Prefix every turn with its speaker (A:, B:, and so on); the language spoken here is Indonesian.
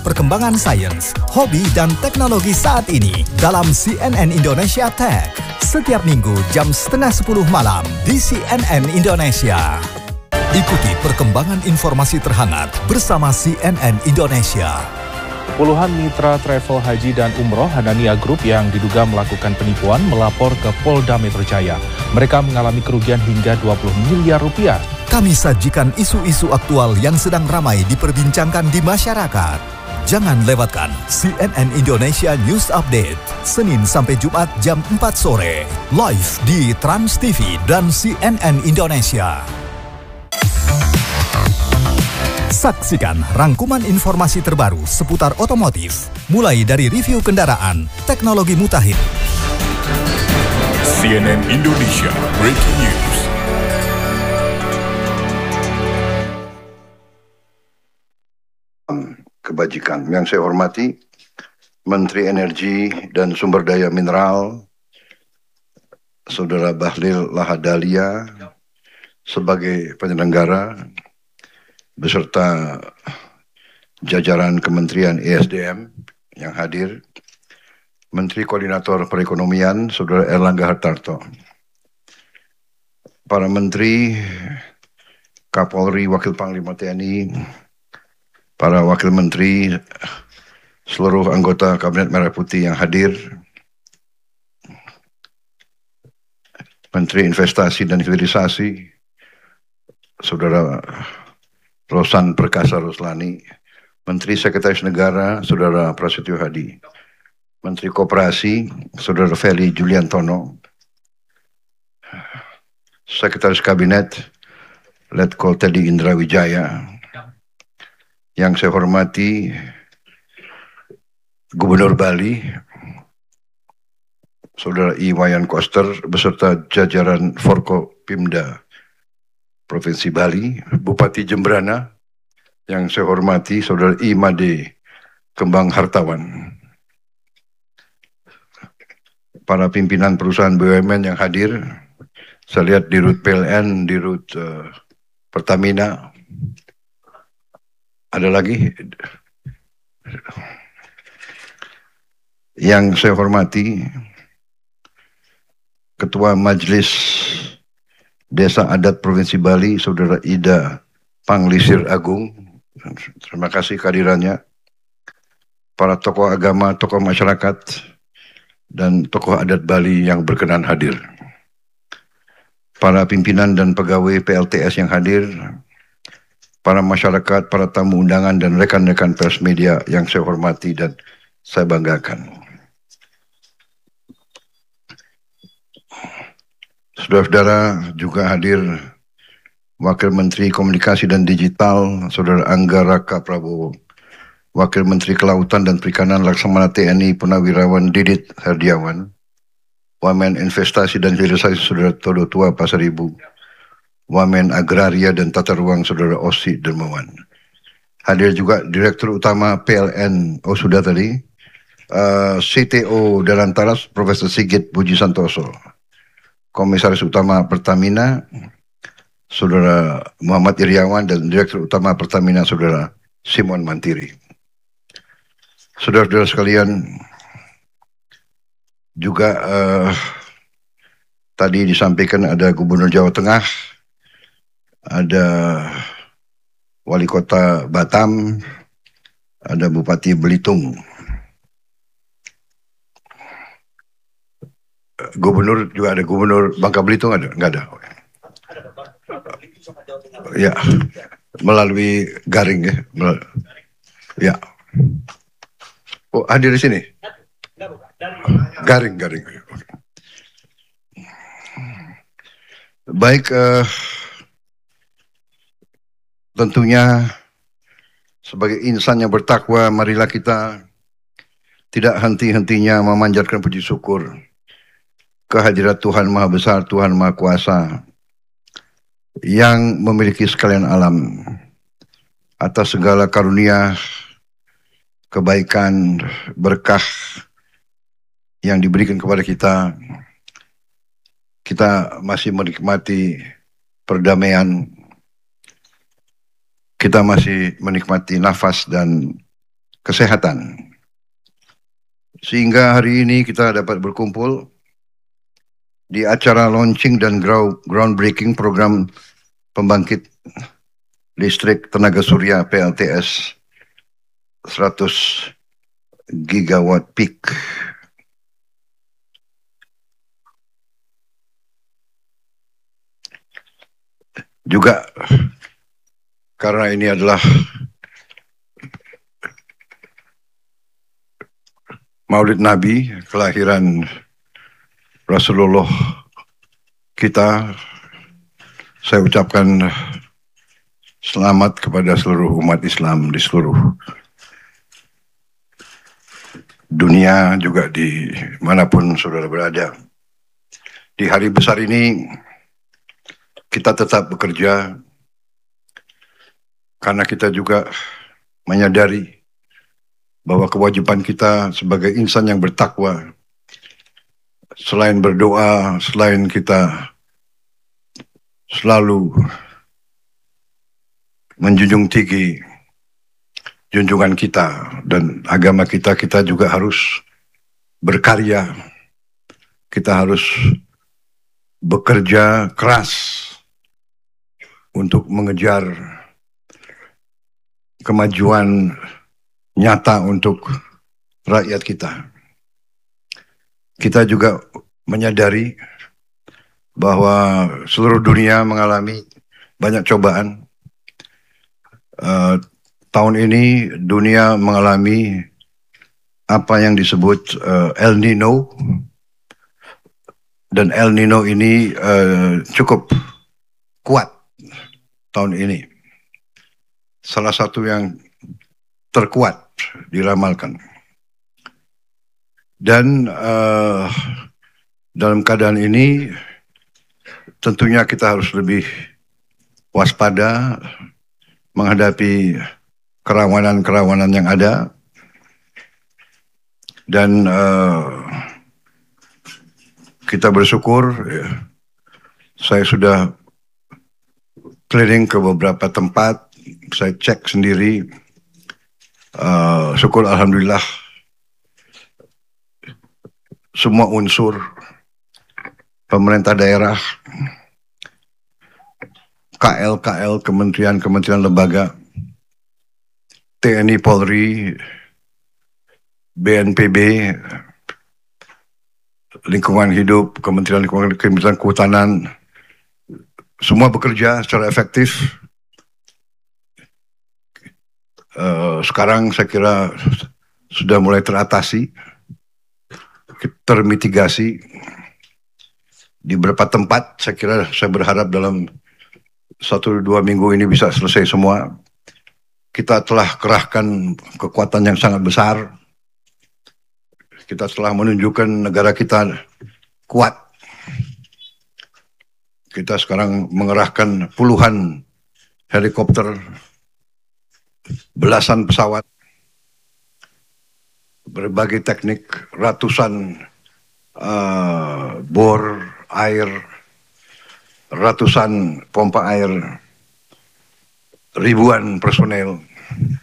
A: Perkembangan sains, hobi, dan teknologi saat ini dalam CNN Indonesia Tech. Setiap minggu jam 9:30 malam di CNN Indonesia. Ikuti perkembangan informasi terhangat bersama CNN Indonesia.
B: Puluhan mitra travel haji dan umroh Hanania Group yang diduga melakukan penipuan melapor ke Polda Metro Jaya. Mereka mengalami kerugian hingga 20 miliar rupiah.
A: Kami sajikan isu-isu aktual yang sedang ramai diperbincangkan di masyarakat. Jangan lewatkan CNN Indonesia News Update, Senin sampai Jumat jam 4 sore, live di Trans TV dan CNN Indonesia. Saksikan rangkuman informasi terbaru seputar otomotif, mulai dari review kendaraan, teknologi mutakhir.
C: CNN Indonesia Breaking News.
D: Kebajikan. Yang saya hormati Menteri Energi dan Sumber Daya Mineral Saudara Bahlil Lahadalia sebagai penyelenggara beserta jajaran Kementerian ESDM yang hadir, Menteri Koordinator Perekonomian Saudara Erlangga Hartarto, para Menteri, Kapolri, Wakil Panglima TNI, para Wakil Menteri, seluruh anggota Kabinet Merah Putih yang hadir, Menteri Investasi dan Hilirisasi, Saudara Rosan Perkasa Ruslani, Menteri Sekretaris Negara, Saudara Prasetyo Hadi, Menteri Koperasi, Saudara Feli Juliantono, Sekretaris Kabinet, Letko Teddy Indra Wijaya, yang saya hormati Gubernur Bali, Saudara Iwayan Koster, beserta jajaran Forkopimda Provinsi Bali, Bupati Jembrana, yang saya hormati Saudara Imade Kembang Hartawan, para pimpinan perusahaan BUMN yang hadir, saya lihat di Rut PLN, di Rut Pertamina, ada lagi yang saya hormati Ketua Majelis Desa Adat Provinsi Bali, Saudara Ida Panglisir Agung, terima kasih kehadirannya, para tokoh agama, tokoh masyarakat, dan tokoh adat Bali yang berkenan hadir, para pimpinan dan pegawai PLTS yang hadir, para masyarakat, para tamu undangan, dan rekan-rekan pers media yang saya hormati dan saya banggakan. Saudara-saudara, juga hadir Wakil Menteri Komunikasi dan Digital, Saudara Angga Raka Prabowo, Wakil Menteri Kelautan dan Perikanan Laksamana TNI Purnawirawan Didit Herdiawan, Wamen Investasi dan Hilirisasi Saudara Todo Tua Pasaribu, Wamen Agraria dan Tata Ruang Saudara Osi Dermawan. Hadir juga Direktur Utama PLN, sudah tadi, CTO Dalantaras Profesor Sigit Puji Santoso, Komisaris Utama Pertamina Saudara Muhammad Iriawan, dan Direktur Utama Pertamina Saudara Simon Mantiri. Saudara-saudara sekalian, juga tadi disampaikan ada Gubernur Jawa Tengah, ada Wali Kota Batam, ada Bupati Belitung. Gubernur juga ada, Gubernur Bangka Belitung ada? Enggak ada. Ya, melalui garing ya. Ya. Oh, hadir di sini? Garing. Baik, tentunya sebagai insan yang bertakwa, marilah kita tidak henti-hentinya memanjatkan puji syukur kehadirat Tuhan Maha Besar, Tuhan Maha Kuasa, yang memiliki sekalian alam, atas segala karunia, kebaikan, berkah yang diberikan kepada kita. Kita masih menikmati perdamaian, kita masih menikmati nafas dan kesehatan. Sehingga hari ini kita dapat berkumpul di acara launching dan groundbreaking program pembangkit listrik tenaga surya PLTS 100 gigawatt peak. Juga karena ini adalah Maulid Nabi, kelahiran Rasulullah kita, saya ucapkan selamat kepada seluruh umat Islam di seluruh dunia, juga di manapun saudara berada. Di hari besar ini kita tetap bekerja karena kita juga menyadari bahwa kewajiban kita sebagai insan yang bertakwa, selain berdoa, selain kita selalu menjunjung tinggi junjungan kita dan agama kita, kita juga harus berkarya, kita harus bekerja keras untuk mengejar kemajuan nyata untuk rakyat kita. Kita juga menyadari bahwa seluruh dunia mengalami banyak cobaan. Tahun ini dunia mengalami apa yang disebut El Nino, dan El Nino ini cukup kuat tahun ini. Salah satu yang terkuat diramalkan. Dan dalam keadaan ini tentunya kita harus lebih waspada menghadapi kerawanan-kerawanan yang ada. Dan kita bersyukur, saya sudah keliling ke beberapa tempat, saya cek sendiri, syukur alhamdulillah semua unsur pemerintah daerah, KL, kementerian lembaga, TNI, Polri, BNPB, lingkungan hidup, Kementerian Lingkungan, Kementerian Kehutanan, semua bekerja secara efektif. Sekarang saya kira sudah mulai teratasi, termitigasi di beberapa tempat. Saya berharap dalam 1-2 minggu ini bisa selesai semua. Kita telah kerahkan kekuatan yang sangat besar. Kita telah menunjukkan negara kita kuat. Kita sekarang mengerahkan puluhan helikopter, belasan pesawat, berbagai teknik, ratusan bor air, ratusan pompa air, ribuan personel.